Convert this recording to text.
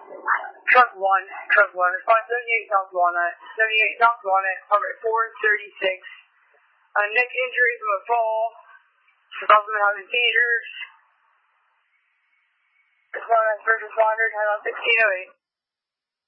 Truck 1, respond 78 South Walnut, 78 South Walnut, over 436. Neck injury from a fall, also having seizures. As well as first responders, had on 1608.